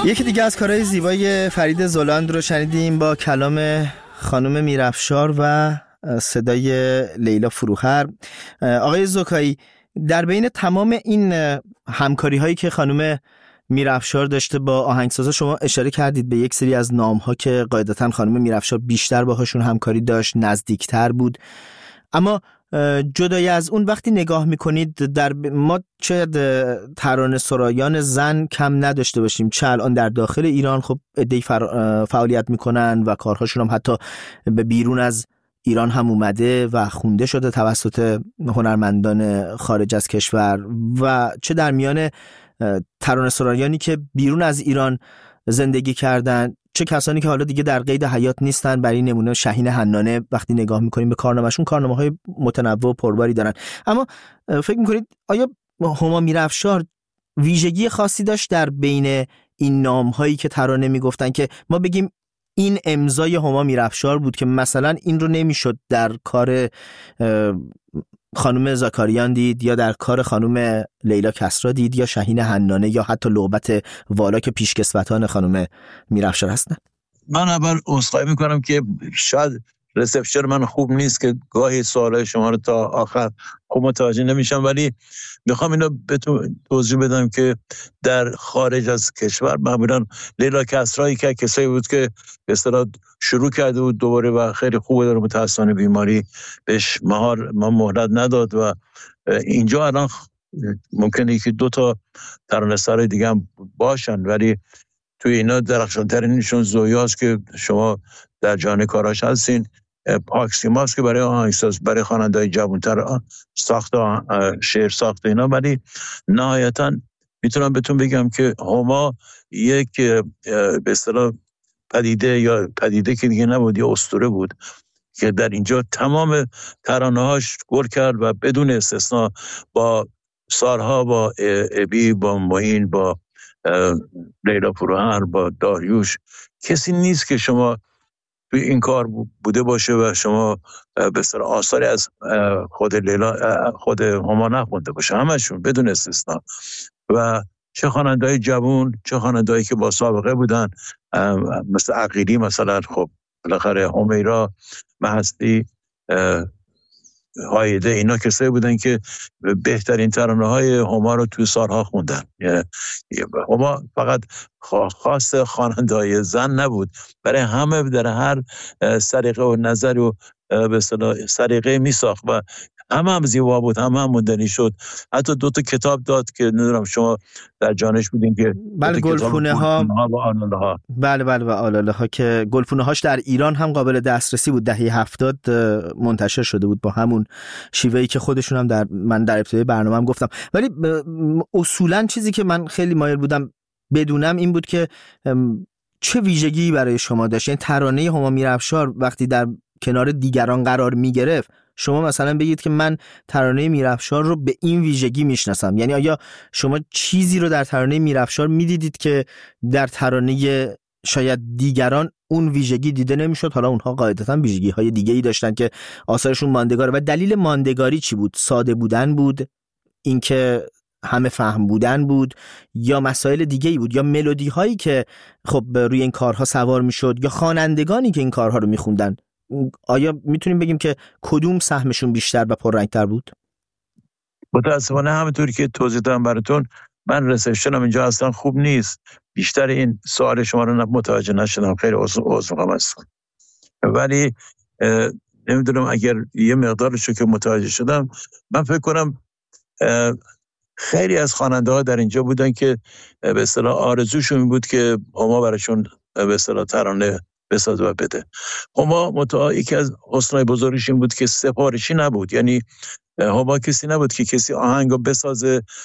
یکی دیگه از کارهای زیبای فرید زلاند رو شنیدیم با کلام خانم میرافشار و صدای لیلا فروهر. آقای زکایی، در بین تمام این همکاری هایی که خانم میرافشار داشته با آهنگسازا، شما اشاره کردید به یک سری از نام ها که قاعدتاً خانم میرافشار بیشتر باهاشون همکاری داشت، نزدیکتر بود. اما جدای از اون وقتی نگاه میکنید، در ما چه ترانه سرایان زن کم نداشته باشیم، چه الان در داخل ایران خب عده‌ای فعالیت میکنن و کارهاشون هم حتی به بیرون از ایران هم اومده و خونده شده توسط هنرمندان خارج از کشور، و چه در میان ترانه سرایانی که بیرون از ایران زندگی کردن، چه کسانی که حالا دیگه در قید حیات نیستن. برای نمونه شهین حنانه، وقتی نگاه میکنیم به کارنامه‌شون، کارنامه‌های متنوع و پرباری دارن. اما فکر میکنید آیا هما میرافشار ویژگی خاصی داشت در بین این نام‌هایی که ترانه میگفتن که ما بگیم این امضای هما میرافشار بود، که مثلا این رو نمیشد در کار خانم زاکاریان دید، یا در کار خانم لیلا کسرا دید، یا شهین حنانه، یا حتی لعبت والا که پیشکسوتان خانم میرافشار هستن؟ من اول عذرخواهی میکنم که شاید رسپشن من خوب نیست که گاهی سوالای شما رو تا آخر خوب متوجه نمیشم، ولی میخوام اینو بهتون توضیح بدم که در خارج از کشور معمولا لیلا کسرایی که کسایی بود که به اصطلاح شروع کرده بود دوباره و خیلی خوبه، داره متاسفانه بیماری بهش مهلت نداد و اینجا الان ممکنه که 2 تا ترانه‌سرای دیگه هم باشن، ولی توی اینا درخشان‌ترینشون زویاست که شما در جان کاراش هستین، پاکسیماست که برای آهنگساز، برای خواننده‌های جوان‌تر ساخت شعر ساخت اینا. ولی نهایتاً میتونم بهتون بگم که هما یک به اصطلاح پدیده که دیگه نبود، یه اسطوره بود که در اینجا تمام ترانه‌هاش گل کرد و بدون استثنا با سارها، با ابی، با معین، با لیلا فروهر، با داریوش، کسی نیست که شما توی این کار بوده باشه و شما به اصطلاح آثاری از خود لیلا، خود هما نخونده باشه، همشون بدون استثنا. و چه خواننده‌های جوان، چه خواننده‌ای که با سابقه بودن، مثل عقیلی مثلا، خب بالاخره همیرا، مهستی، هایده، اینا کسایی بودن که بهترین ترانه‌های هما رو توی سالها خوندن. هما فقط خاص خواننده‌های زن نبود، برای همه در هر سلیقه و نظر و به اصطلاح سلیقه میساخت و هم زیبا بود، هم مدنی شد. حتی 2 تا کتاب داد که نمیدونم شما در جانش بودین که بله، گلفونه ها و آلاله ها. بله و آلاله ها که گلفونه هاش در ایران هم قابل دسترسی بود، دهه 70 منتشر شده بود با همون شیوهی که خودشون هم من در ابتدای برنامه‌ام گفتم. ولی اصولا چیزی که من خیلی مایل بودم بدونم این بود که چه ویژگی برای شما داشت، یعنی ترانه هما میرافشار وقتی در کنار دیگران قرار میگرفت، شما مثلا بگید که من ترانه میرافشار رو به این ویژگی میشناسم. یعنی آیا شما چیزی رو در ترانه میرافشار میدیدید که در ترانه شاید دیگران اون ویژگی دیده نمیشد؟ حالا اونها قاعدتاً ویژگی های دیگه ای داشتن که آثارشون ماندگاره. و دلیل ماندگاری چی بود؟ ساده بودن بود، اینکه همه فهم بودن بود، یا مسائل دیگه ای بود، یا ملودی هایی که خب روی این کارها سوار میشد، یا خوانندگانی که این کارها رو میخوندن؟ آیا میتونیم بگیم که کدوم سهمشون بیشتر و پررنگتر بود؟ متاسفانه همونطوری که توضیح دادم براتون، من رسپشنم اینجا اصلا خوب نیست، بیشتر این سوال شما رو متوجه نشدم، خیلی عذرخواهم هستم. ولی نمیدونم اگر یه مقدارشو که متوجه شدم، من فکر کنم خیلی از خواننده‌ها در اینجا بودن که به اصطلاح آرزوشون بود که هما براشون به اصطلاح ترانه بسازه و بده. هما یکی از حسنای بزرگش این بود که سفارشی نبود، یعنی هما کسی نبود که کسی آهنگو بسازه